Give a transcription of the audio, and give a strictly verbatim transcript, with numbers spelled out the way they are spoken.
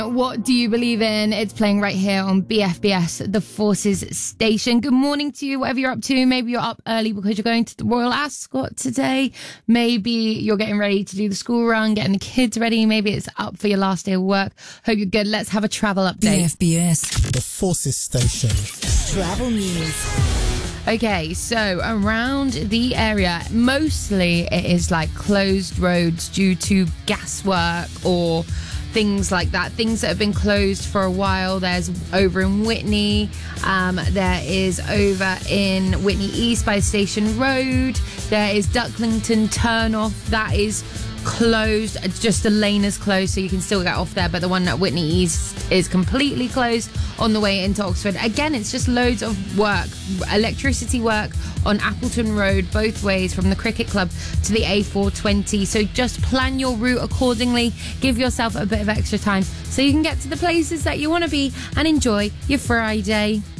What do you believe in? It's playing right here on B F B S, the Forces Station. Good morning to you, whatever you're up to. Maybe you're up early because you're going to the Royal Ascot today. Maybe you're getting ready to do the school run, getting the kids ready. Maybe it's up for your last day of work. Hope you're good. Let's have a travel update. B F B S, the Forces Station. Travel news. Okay, so around the area, mostly it is like closed roads due to gas work or things like that, things that have been closed for a while. There's over in Whitney, um, there is over in Whitney East by Station Road, there is Ducklington Turnoff, that is closed. Just the lane is closed, so you can still get off there, but the one at Whitney East is completely closed on the way into Oxford. Again, it's just loads of work, electricity work on Appleton Road both ways from the cricket club to the A four twenty, so just plan your route accordingly. Give yourself a bit of extra time so you can get to the places that you want to be and enjoy your Friday.